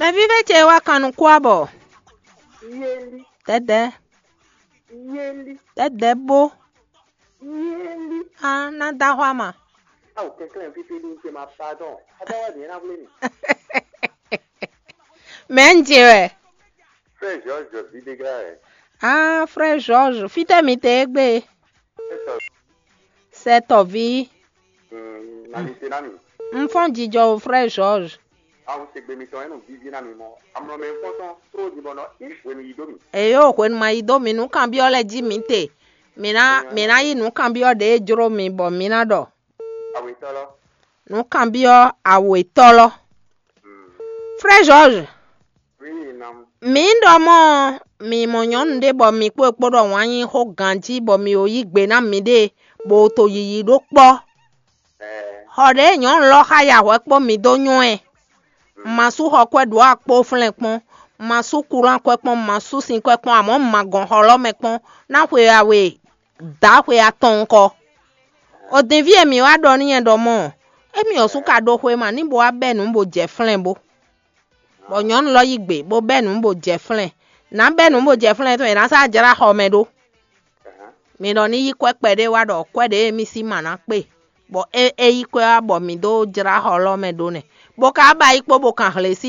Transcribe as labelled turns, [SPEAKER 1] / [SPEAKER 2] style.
[SPEAKER 1] Me vive che wa kanu kwabo.
[SPEAKER 2] Yeli.
[SPEAKER 1] Dede.
[SPEAKER 2] Yeli.
[SPEAKER 1] Dede bo.
[SPEAKER 2] Yeli.
[SPEAKER 1] Ah, na da hwa ma.
[SPEAKER 2] Ah, o quelqu'un qui fait une ma pardon. Aba wa na vle ni.
[SPEAKER 1] Menje.
[SPEAKER 2] Frère Georges Bidega.
[SPEAKER 1] Ah, frère Georges, fite mi te egbe. C'est ta vie.
[SPEAKER 2] Na mi tenami.
[SPEAKER 1] M'fon jijo frère Georges.
[SPEAKER 2] Ah, o segbe mi ton eno bibi na mi mo. Amro me fonton tro di bono we mi domi.
[SPEAKER 1] Eyo kwen ma ido mi nu kan bi ole ji mi te. Mina yi nu kan bi o de juro mi bo mina do.
[SPEAKER 2] Awe tolo.
[SPEAKER 1] Nu kan bi o awe tolo. Frère Georges.
[SPEAKER 2] Oui, nam.
[SPEAKER 1] Mi ndo mo mi mo nyon de bo mi po do wanyin ho ganji bo mi oyi gbe na mi de bo to yiyi do po. Hode nyon lo ha ya we po mi do nyon masu ho kwe do akpo flen pon masu kuran kwe pon masu sin kwe pon amo magon holo me pon na hwe awe da hwe aton ko o devie mi wa do ni en do mo emi osu ka do hwe ma ni bo abenu bo je flen bo nyon lo yigbe bo benu bo je flen na benu bo je flen to na sa jara ho me do mi do ni yi kwe pede wa do kwe de mi si mana pe bo yi kwe abo mi do jara ho lo me do ne bo ka ba ipo bo kan hle si